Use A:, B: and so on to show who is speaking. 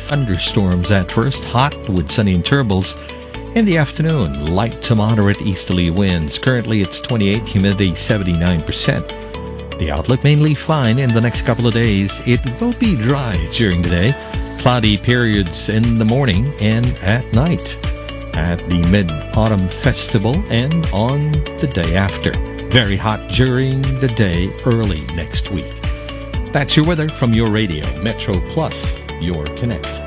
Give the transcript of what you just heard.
A: Thunderstorms at first, hot with sunny intervals. In the afternoon, light to moderate easterly winds. Currently it's 28, humidity 79%. The outlook mainly fine in the next couple of days. It will be dry during the day. Cloudy periods in the morning and at night. At the Mid-Autumn Festival and on the day after. Very hot during the day early next week. That's your weather from your radio, Metro Plus, your Connect.